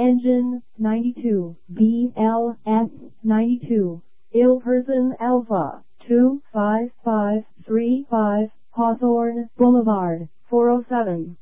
Engine 92, BLS 92, ill person Alpha 25535, Hawthorne Boulevard, 407.